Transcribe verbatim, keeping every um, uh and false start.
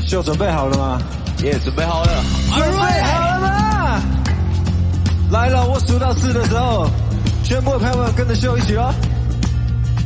秀准备好了吗？ 也准备好了， 准备好了吗？来了，我数到四的时候，全部的朋友们跟着秀一起哦。